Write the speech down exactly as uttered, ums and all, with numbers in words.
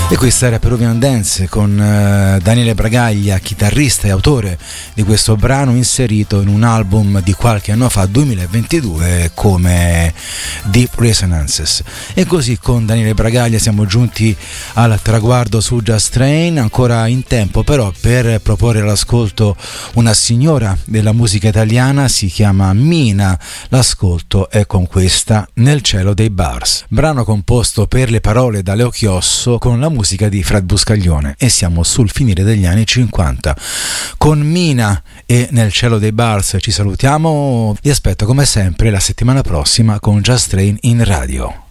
E questa era Peruvian Dance con uh, Daniele Bragaglia, chitarrista e autore di questo brano, inserito in un album di qualche anno fa, duemilaventidue, come Deep Resonances. E così con Daniele Bragaglia siamo giunti al traguardo su Just Train, ancora in tempo però per proporre all'ascolto una signora della musica italiana, si chiama Mina. L'ascolto è con questa Nel cielo dei bars, brano composto per le parole da Leo Chiosso con la musica di Fred Buscaglione, e siamo sul finire degli anni cinquanta. Con Mina e Nel cielo dei bars ci salutiamo, vi aspetto come sempre la settimana prossima con Just Train in radio.